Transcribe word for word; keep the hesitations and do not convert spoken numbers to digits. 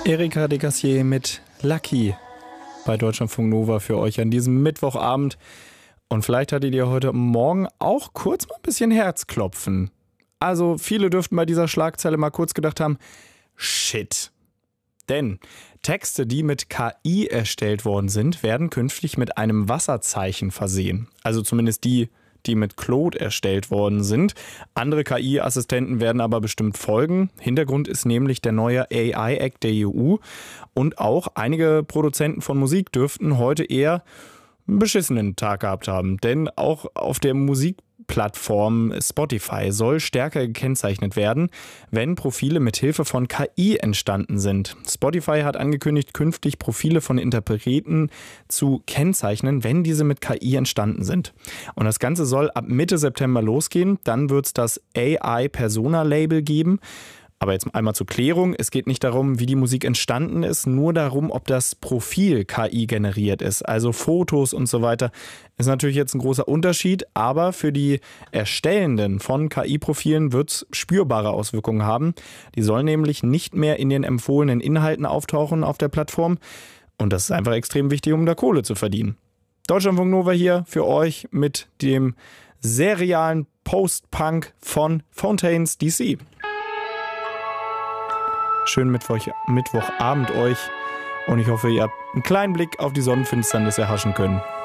Erika de Gassier mit Lucky bei Deutschlandfunk Nova für euch an diesem Mittwochabend. Und vielleicht hattet ihr heute Morgen auch kurz mal ein bisschen Herzklopfen. Also viele dürften bei dieser Schlagzeile mal kurz gedacht haben, shit. Denn Texte, die mit K I erstellt worden sind, werden künftig mit einem Wasserzeichen versehen. Also zumindest die, die mit Claude erstellt worden sind. Andere K I-Assistenten werden aber bestimmt folgen. Hintergrund ist nämlich der neue A I-Act der E U. Und auch einige Produzenten von Musik dürften heute eher einen beschissenen Tag gehabt haben. Denn auch auf der Musikplattform Spotify soll stärker gekennzeichnet werden, wenn Profile mit Hilfe von K I entstanden sind. Spotify hat angekündigt, künftig Profile von Interpreten zu kennzeichnen, wenn diese mit K I entstanden sind. Und das Ganze soll ab Mitte September losgehen. Dann wird es das A I-Persona-Label geben. Aber jetzt einmal zur Klärung, es geht nicht darum, wie die Musik entstanden ist, nur darum, ob das Profil K I generiert ist, also Fotos und so weiter. Ist natürlich jetzt ein großer Unterschied, aber für die Erstellenden von K I-Profilen wird es spürbare Auswirkungen haben. Die sollen nämlich nicht mehr in den empfohlenen Inhalten auftauchen auf der Plattform und das ist einfach extrem wichtig, um da Kohle zu verdienen. Deutschlandfunk Nova hier für euch mit dem serialen Post-Punk von Fontaines D C. Schönen Mittwoch, Mittwochabend euch und ich hoffe, ihr habt einen kleinen Blick auf die Sonnenfinsternis erhaschen können.